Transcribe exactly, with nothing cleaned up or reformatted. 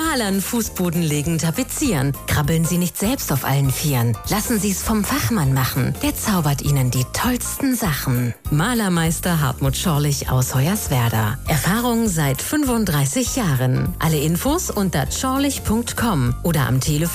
Malern Fußboden legen, tapezieren. Krabbeln Sie nicht selbst auf allen Vieren. Lassen Sie es vom Fachmann machen. Der zaubert Ihnen die tollsten Sachen. Malermeister Hartmut Schorlich aus Hoyerswerda. Erfahrung seit fünfunddreißig Jahren. Alle Infos unter schorlich punkt com oder am Telefon